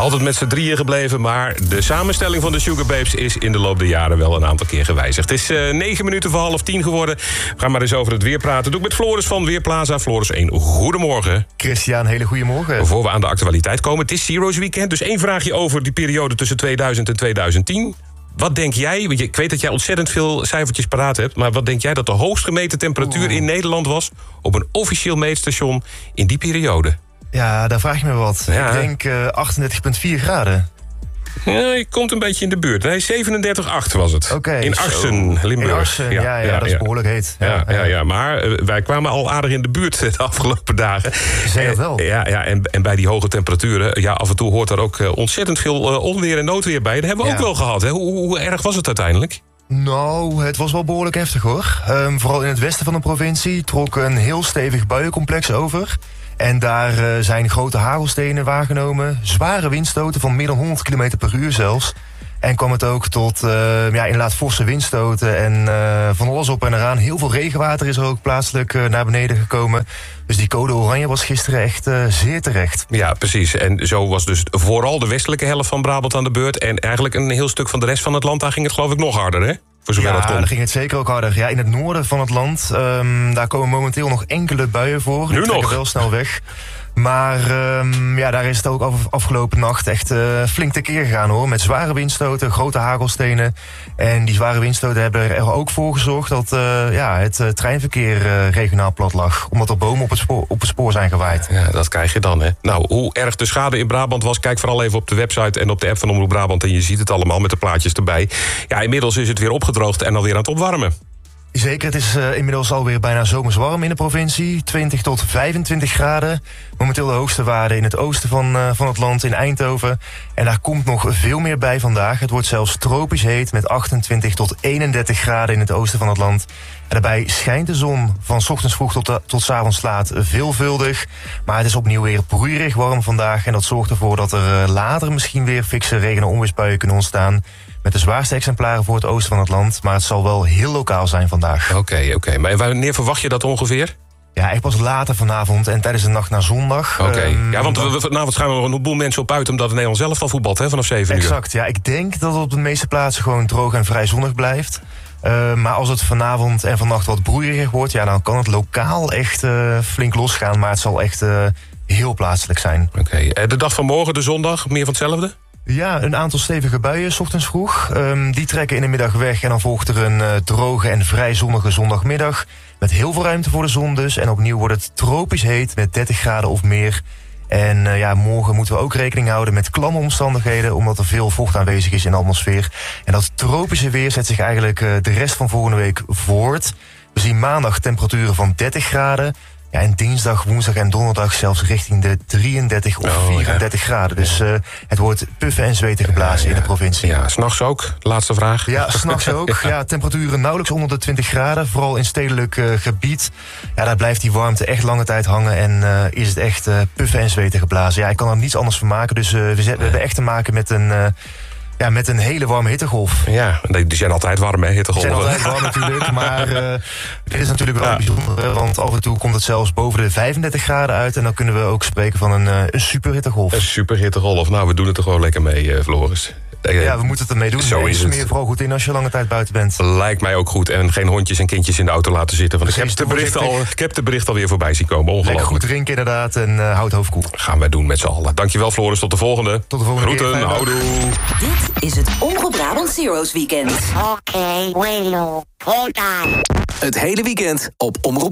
Altijd met z'n drieën gebleven, maar de samenstelling van de Sugar Babes is in de loop der jaren wel een aantal keer gewijzigd. Het is 9 minuten voor 9:30 geworden. We gaan maar eens over het weer praten. Doe ik met Floris van Weerplaza. Floris, een goedemorgen. Christian, hele goedemorgen. Voor we aan de actualiteit komen, het is Zero's Weekend. Dus één vraagje over die periode tussen 2000 en 2010. Wat denk jij, want ik weet dat jij ontzettend veel cijfertjes paraat hebt, maar wat denk jij dat de hoogst gemeten temperatuur in Nederland was op een officieel meetstation in die periode? Ja, daar vraag je me wat. Ja. Ik denk 38,4 graden. Ja, je komt een beetje in de buurt. Nee, 37,8 was het. In Arsen, Limburg. In Arsen, ja, dat is behoorlijk heet. Ja, maar wij kwamen al aardig in de buurt de afgelopen dagen. Zeker wel. En bij die hoge temperaturen, af en toe hoort er ook ontzettend veel onweer en noodweer bij. Dat hebben we ook wel gehad. Hè? Hoe erg was het uiteindelijk? Nou, het was wel behoorlijk heftig hoor. Vooral in het westen van de provincie trok een heel stevig buiencomplex over. En daar zijn grote hagelstenen waargenomen. Zware windstoten van meer dan 100 km per uur zelfs. En kwam het ook tot inderdaad forse windstoten en van alles op en eraan. Heel veel regenwater is er ook plaatselijk naar beneden gekomen. Dus die code oranje was gisteren echt zeer terecht. Ja, precies. En zo was dus vooral de westelijke helft van Brabant aan de beurt. En eigenlijk een heel stuk van de rest van het land, daar ging het geloof ik nog harder, hè? Daar ging het zeker ook harder. Ja, in het noorden van het land, daar komen momenteel nog enkele buien voor. Die trekken wel snel weg. Maar daar is het ook afgelopen nacht echt flink tekeer gegaan hoor. Met zware windstoten, grote hagelstenen. En die zware windstoten hebben er ook voor gezorgd dat het treinverkeer regionaal plat lag. Omdat er bomen op het spoor zijn gewaaid. Ja, dat krijg je dan hè. Nou, hoe erg de schade in Brabant was, kijk vooral even op de website en op de app van Omroep Brabant. En je ziet het allemaal met de plaatjes erbij. Ja, inmiddels is het weer opgedroogd en alweer aan het opwarmen. Zeker, het is inmiddels alweer bijna zomers warm in de provincie. 20 tot 25 graden. Momenteel de hoogste waarde in het oosten van het land, in Eindhoven. En daar komt nog veel meer bij vandaag. Het wordt zelfs tropisch heet met 28 tot 31 graden in het oosten van het land. En daarbij schijnt de zon van 's ochtends vroeg tot 's avonds laat veelvuldig. Maar het is opnieuw weer broeierig warm vandaag. En dat zorgt ervoor dat er later misschien weer fikse regen- en onweersbuien kunnen ontstaan. Met de zwaarste exemplaren voor het oosten van het land. Maar het zal wel heel lokaal zijn vandaag. Oké. Maar wanneer verwacht je dat ongeveer? Ja, echt pas later vanavond en tijdens de nacht naar zondag. Want vanavond gaan we nog een boel mensen op uit, omdat het Nederlands zelf al voetbalt, hè, vanaf 7 uur. Exact, ja. Ik denk dat het op de meeste plaatsen gewoon droog en vrij zonnig blijft. Maar als het vanavond en vannacht wat broeieriger wordt, ja, dan kan het lokaal echt flink losgaan. Maar het zal echt heel plaatselijk zijn. Oké. De dag van morgen, de zondag, meer van hetzelfde? Ja, een aantal stevige buien 's ochtends vroeg. Die trekken in de middag weg en dan volgt er een droge en vrij zonnige zondagmiddag. Met heel veel ruimte voor de zon dus. En opnieuw wordt het tropisch heet met 30 graden of meer. En morgen moeten we ook rekening houden met klamme omstandigheden, omdat er veel vocht aanwezig is in de atmosfeer. En dat tropische weer zet zich eigenlijk de rest van volgende week voort. We zien maandag temperaturen van 30 graden. Ja, en dinsdag, woensdag en donderdag zelfs richting de 33 of 34 graden. Dus het wordt puffen en zweten geblazen in de provincie. Ja, 's nachts ook. Laatste vraag. Ja, 's nachts ook. Ja, temperaturen nauwelijks onder de 20 graden. Vooral in stedelijk gebied. Ja, daar blijft die warmte echt lange tijd hangen. En is het echt puffen en zweten geblazen. Ja, ik kan er niets anders van maken. Dus we hebben echt te maken met een hele warme hittegolf. Ja, die zijn altijd warm, hè, hittegolven. Die zijn altijd warm natuurlijk, maar dit is natuurlijk wel bijzonder. Want af en toe komt het zelfs boven de 35 graden uit. En dan kunnen we ook spreken van een superhittegolf. Een superhittegolf. Nou, we doen het er gewoon lekker mee, Floris. Ja, we moeten het ermee doen. Zo is het. Je vooral goed in als je lange tijd buiten bent. Lijkt mij ook goed. En geen hondjes en kindjes in de auto laten zitten. Want ik heb de bericht alweer voorbij zien komen. Ongelooflijk. Lekker goed drinken inderdaad en houd het hoofd koel. Gaan wij doen met z'n allen. Dankjewel Floris, tot de volgende. Tot de volgende keer. Groeten, houdoe. Dit is het Omroep Brabant Zero's Weekend. Oké, Willow, hold on. Het hele weekend op Omroep